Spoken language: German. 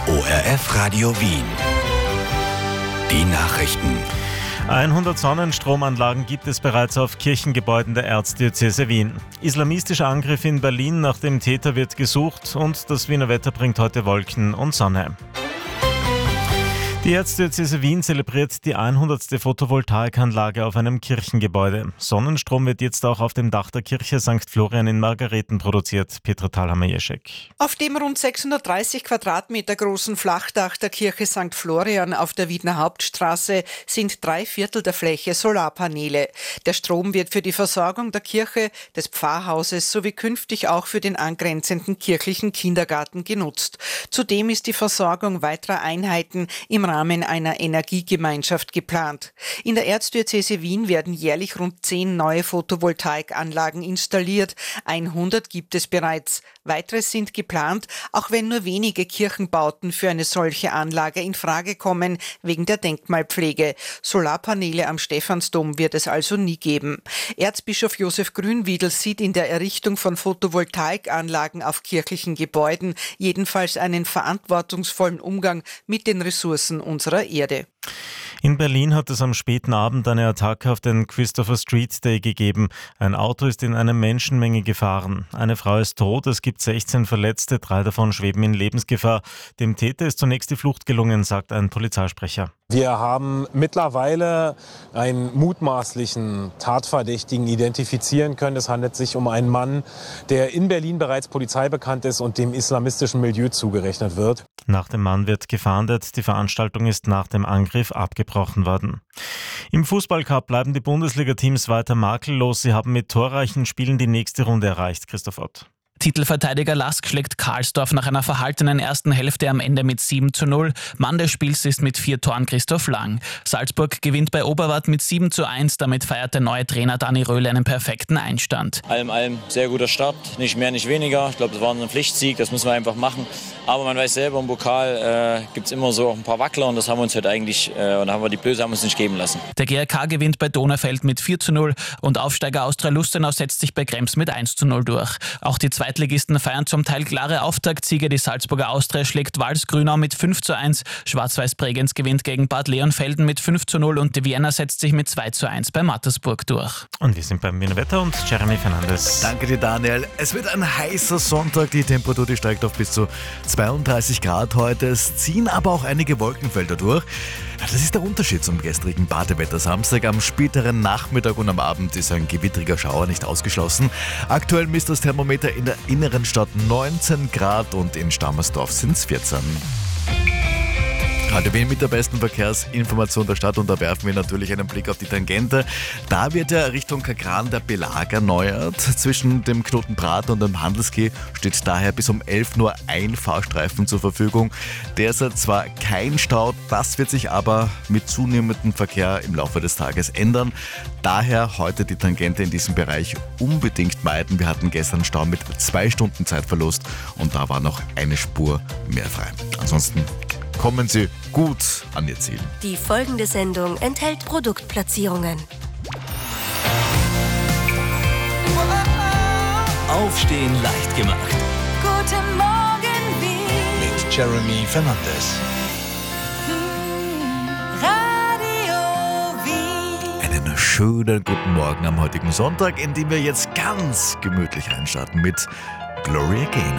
ORF Radio Wien. Die Nachrichten. 100 Sonnenstromanlagen gibt es bereits auf Kirchengebäuden der Erzdiözese Wien. Islamistischer Angriff in Berlin, nach dem Täter wird gesucht und das Wiener Wetter bringt heute Wolken und Sonne. Die Erzdiözese Wien zelebriert die 100. Photovoltaikanlage auf einem Kirchengebäude. Sonnenstrom wird jetzt auch auf dem Dach der Kirche St. Florian in Margareten produziert. Petra Thalhammer-Jeschek. Auf dem rund 630 Quadratmeter großen Flachdach der Kirche St. Florian auf der Wiener Hauptstraße sind 3/4 der Fläche Solarpaneele. Der Strom wird für die Versorgung der Kirche, des Pfarrhauses sowie künftig auch für den angrenzenden kirchlichen Kindergarten genutzt. Zudem ist die Versorgung weiterer Einheiten im Rahmen einer Energiegemeinschaft geplant. In der Erzdiözese Wien werden jährlich rund 10 neue Photovoltaikanlagen installiert. 100 gibt es bereits. Weitere sind geplant, auch wenn nur wenige Kirchenbauten für eine solche Anlage in Frage kommen, wegen der Denkmalpflege. Solarpaneele am Stephansdom wird es also nie geben. Erzbischof Josef Grünwiedel sieht in der Errichtung von Photovoltaikanlagen auf kirchlichen Gebäuden jedenfalls einen verantwortungsvollen Umgang mit den Ressourcen unserer Erde. In Berlin hat es am späten Abend eine Attacke auf den Christopher Street Day gegeben. Ein Auto ist in eine Menschenmenge gefahren. Eine Frau ist tot, es gibt 16 Verletzte, 3 davon schweben in Lebensgefahr. Dem Täter ist zunächst die Flucht gelungen, sagt ein Polizeisprecher. Wir haben mittlerweile einen mutmaßlichen Tatverdächtigen identifizieren können. Es handelt sich um einen Mann, der in Berlin bereits polizeibekannt ist und dem islamistischen Milieu zugerechnet wird. Nach dem Mann wird gefahndet. Die Veranstaltung ist nach dem Angriff abgebrochen worden. Im Fußballcup bleiben die Bundesliga-Teams weiter makellos. Sie haben mit torreichen Spielen die nächste Runde erreicht. Christoph Ott. Titelverteidiger Lask schlägt Karlsdorf nach einer verhaltenen ersten Hälfte am Ende mit 7:0. Mann des Spiels ist mit 4 Toren Christoph Lang. Salzburg gewinnt bei Oberwart mit 7:1. Damit feiert der neue Trainer Dani Röhl einen perfekten Einstand. Allem sehr guter Start, nicht mehr, nicht weniger. Ich glaube, das war ein Pflichtsieg, das müssen wir einfach machen. Aber man weiß selber, im Pokal gibt es immer so auch ein paar Wackler und das haben wir uns heute eigentlich, und haben wir die Blöße haben uns nicht geben lassen. Der GRK gewinnt bei Donaufeld mit 4:0 und Aufsteiger Austria Lustenau setzt sich bei Krems mit 1:0 durch. Auch die Zweitligisten feiern zum Teil klare Auftaktsiege. Die Salzburger Austria schlägt Wals-Grünau mit 5:1. Schwarz-Weiß Bregenz gewinnt gegen Bad Leonfelden mit 5:0 und die Vienna setzt sich mit 2:1 bei Mattersburg durch. Und wir sind beim Wiener Wetter und Jeremy Fernandes. Danke dir, Daniel. Es wird ein heißer Sonntag. Die Temperatur die steigt auf bis zu 32 Grad heute. Es ziehen aber auch einige Wolkenfelder durch. Das ist der Unterschied zum gestrigen Badewetter Samstag. Am späteren Nachmittag und am Abend ist ein gewittriger Schauer nicht ausgeschlossen. Aktuell misst das Thermometer in der inneren Stadt 19 Grad und in Stammersdorf sind es 14. Radio Wien mit der besten Verkehrsinformation der Stadt und da werfen wir natürlich einen Blick auf die Tangente. Da wird ja Richtung Kakran der Belag erneuert. Zwischen dem Knoten Prater und dem Handelskeh steht daher bis um 11 nur ein Fahrstreifen zur Verfügung. Derzeit zwar kein Stau, das wird sich aber mit zunehmendem Verkehr im Laufe des Tages ändern. Daher heute die Tangente in diesem Bereich unbedingt meiden. Wir hatten gestern Stau mit 2 Stunden Zeitverlust und da war noch eine Spur mehr frei. Ansonsten kommen Sie gut an Ihr Ziel. Die folgende Sendung enthält Produktplatzierungen. Aufstehen leicht gemacht. Guten Morgen, Wien. Mit Jeremy Fernandes. Radio Wien. Einen schönen guten Morgen am heutigen Sonntag, in dem wir jetzt ganz gemütlich reinstarten mit Gloria Gaynor.